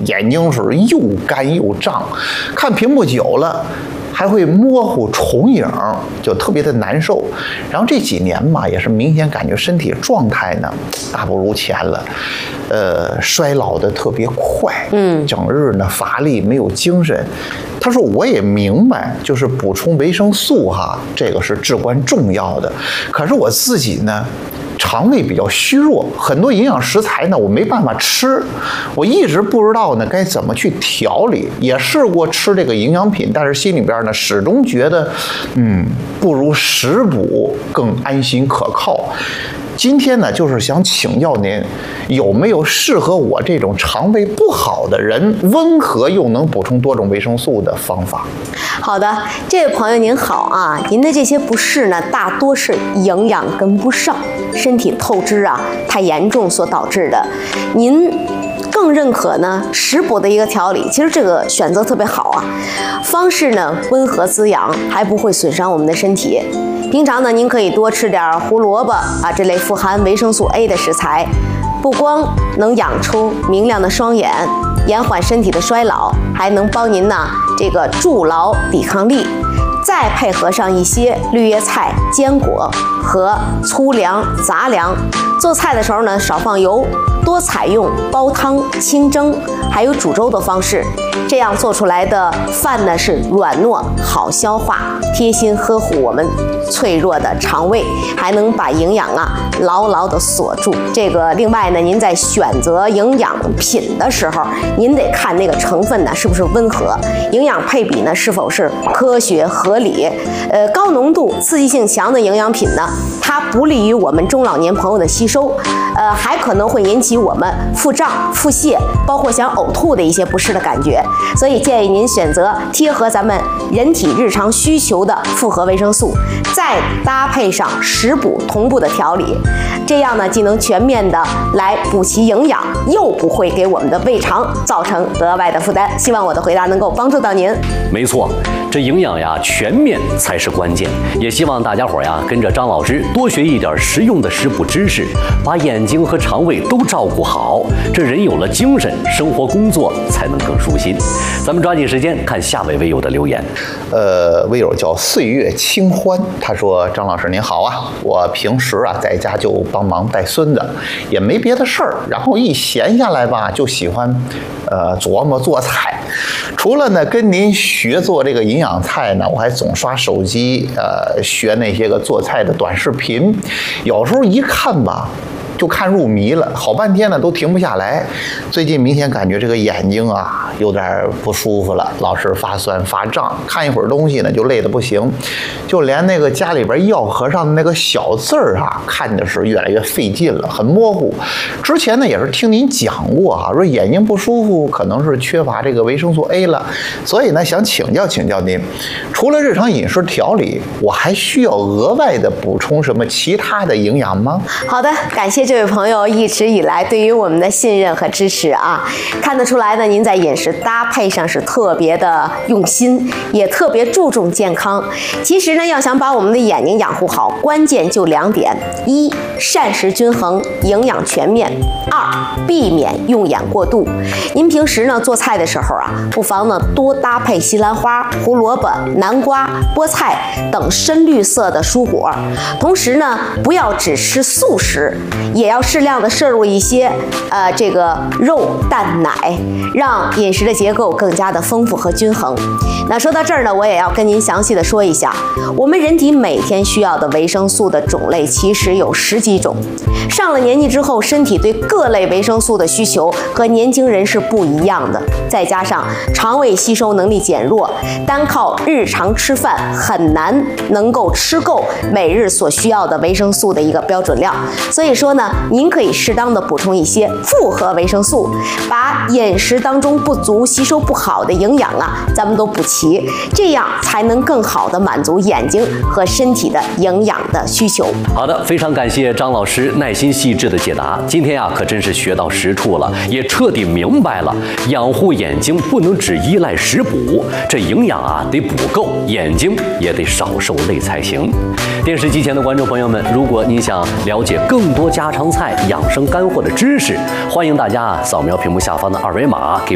眼睛是又干又胀，看屏幕久了还会模糊重影，就特别的难受。然后这几年嘛，也是明显感觉身体状态呢大不如前了，衰老的特别快，整日呢乏力没有精神。他说我也明白，就是补充维生素哈，这个是至关重要的。可是我自己呢，肠胃比较虚弱，很多营养食材呢我没办法吃，我一直不知道呢该怎么去调理，也试过吃这个营养品，但是心里边呢始终觉得，不如食补更安心可靠。今天呢，就是想请教您，有没有适合我这种肠胃不好的人，温和又能补充多种维生素的方法？ 好的，这位朋友您好啊，您的这些不适呢，大多是营养跟不上，身体透支啊太严重所导致的。您更认可呢食补的一个调理，其实这个选择特别好啊，方式呢温和滋养，还不会损伤我们的身体。平常呢，您可以多吃点胡萝卜啊这类富含维生素 A 的食材，不光能养出明亮的双眼，延缓身体的衰老，还能帮您呢这个筑牢抵抗力。再配合上一些绿叶菜、坚果和粗粮、杂粮，做菜的时候呢少放油，多采用煲汤、清蒸还有煮粥的方式，这样做出来的饭呢是软糯好消化，贴心呵护我们脆弱的肠胃，还能把营养啊牢牢的锁住。这个另外呢，您在选择营养品的时候，您得看那个成分呢是不是温和，营养配比呢是否是科学合理。高浓度刺激性强的营养品呢，它不利于我们中老年朋友的吸收，还可能会引起我们腹胀、腹泻，包括想呕吐的一些不适的感觉。所以建议您选择贴合咱们人体日常需求的复合维生素，再搭配上食补同步的调理，这样呢既能全面的来补齐营养，又不会给我们的胃肠造成额外的负担。希望我的回答能够帮助到您。 没错，这营养呀全面才是关键，也希望大家伙呀跟着张老师多学一点实用的食补知识，把眼睛和肠胃都照顾好，这人有了精神，生活工作才能更舒心。咱们抓紧时间看下位微友的留言。 微友叫岁月清欢，他说：张老师您好啊，我平时啊在家就帮忙带孙子，也没别的事儿，然后一闲下来吧，就喜欢琢磨做菜。除了呢跟您学做这个营养菜呢，我还总刷手机学那些个做菜的短视频，有时候一看吧就看入迷了，好半天呢都停不下来。最近明显感觉这个眼睛啊有点不舒服了，老是发酸发胀，看一会儿东西呢就累得不行，就连那个家里边药盒上的那个小字儿啊，看的是越来越费劲了，很模糊。之前呢也是听您讲过啊，说眼睛不舒服可能是缺乏这个维生素 A 了，所以呢想请教您，除了日常饮食调理，我还需要额外的补充什么其他的营养吗？ 好的，感谢这位朋友一直以来对于我们的信任和支持啊，看得出来呢，您在饮食搭配上是特别的用心，也特别注重健康。其实呢，要想把我们的眼睛养护好，关键就2点：一，膳食均衡，营养全面；二，避免用眼过度。您平时呢做菜的时候啊，不妨呢多搭配西兰花、胡萝卜、南瓜、菠菜等深绿色的蔬果，同时呢不要只吃素食，也要适量的摄入一些这个肉、蛋、奶，让饮食的结构更加的丰富和均衡。那说到这儿呢，我也要跟您详细的说一下，我们人体每天需要的维生素的种类其实有10几种。上了年纪之后，身体对各类维生素的需求和年轻人是不一样的，再加上肠胃吸收能力减弱，单靠日常吃饭很难能够吃够每日所需要的维生素的一个标准量。所以说呢，您可以适当的补充一些复合维生素，把饮食当中不足、吸收不好的营养啊，咱们都补齐，这样才能更好的满足眼睛和身体的营养的需求。 好的，非常感谢张老师耐心细致的解答。今天啊，可真是学到实处了，也彻底明白了，养护眼睛不能只依赖食补，这营养啊得补够，眼睛也得少受累才行。电视机前的观众朋友们，如果您想了解更多家常菜、养生干货的知识，欢迎大家扫描屏幕下方的2维码给